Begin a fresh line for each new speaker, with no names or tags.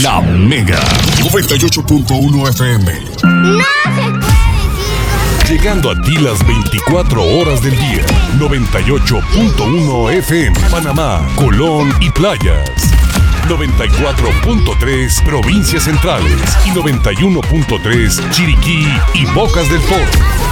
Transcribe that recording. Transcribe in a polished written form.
La Mega 98.1 FM.
No se puede,
Llegando a ti las 24 horas del día. 98.1 FM. Panamá, Colón y Playas. 94.3 Provincias Centrales y 91.3 Chiriquí y Bocas del Toro.